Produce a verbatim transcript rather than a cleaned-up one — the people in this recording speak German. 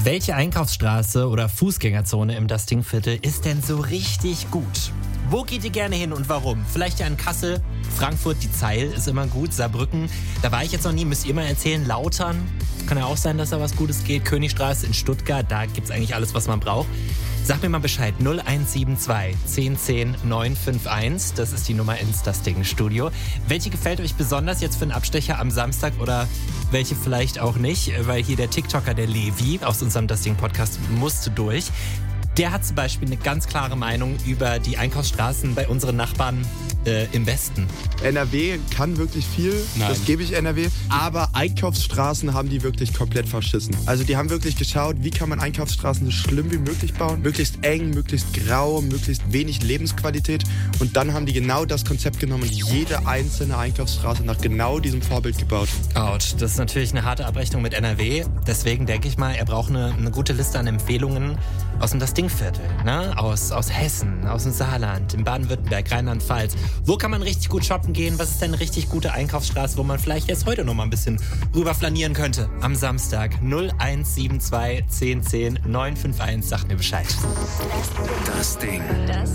Welche Einkaufsstraße oder Fußgängerzone im Das Ding-Viertel ist denn so richtig gut? Wo geht ihr gerne hin und warum? Vielleicht ja in Kassel, Frankfurt, die Zeil ist immer gut, Saarbrücken. Da war ich jetzt noch nie, müsst ihr mal erzählen. Lautern, kann ja auch sein, dass da was Gutes geht. Königstraße in Stuttgart, da gibt's eigentlich alles, was man braucht. Sag mir mal Bescheid, null eins sieben zwei, zehn zehn, neun fünf eins, das ist die Nummer ins Das Ding-Studio. Welche gefällt euch besonders jetzt für einen Abstecher am Samstag oder welche vielleicht auch nicht? Weil hier der TikToker, der Levi aus unserem Das Ding-Podcast musste durch. Der hat zum Beispiel eine ganz klare Meinung über die Einkaufsstraßen bei unseren Nachbarn äh, im Westen. N R W kann wirklich viel, Nein. das gebe ich N R W, aber Einkaufsstraßen haben die wirklich komplett verschissen. Also die haben wirklich geschaut, wie kann man Einkaufsstraßen so schlimm wie möglich bauen, möglichst eng, möglichst grau, möglichst wenig Lebensqualität und dann haben die genau das Konzept genommen und jede einzelne Einkaufsstraße nach genau diesem Vorbild gebaut. Autsch, das ist natürlich eine harte Abrechnung mit N R W, deswegen denke ich mal, er braucht eine, eine gute Liste an Empfehlungen aus dem Das Ding-Viertel, ne? aus, aus Hessen, aus dem Saarland, in Baden-Württemberg, Rheinland-Pfalz. Wo kann man richtig gut shoppen gehen? Was ist denn eine richtig gute Einkaufsstraße, wo man vielleicht jetzt heute noch mal ein bisschen rüber flanieren könnte? Am Samstag null eins sieben zwei, zehn zehn, neun fünf eins, sagt mir Bescheid. Das Ding.